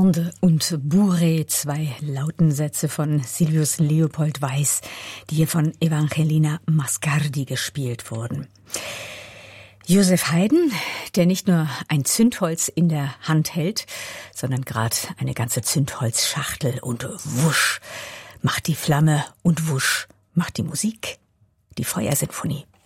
Bande und Bourrée, zwei Lautensätze von Silvius Leopold Weiß, die hier von Evangelina Mascardi gespielt wurden. Joseph Haydn, der nicht nur ein Zündholz in der Hand hält, sondern gerade eine ganze Zündholzschachtel, und wusch macht die Flamme und wusch macht die Musik, die Feuersinfonie.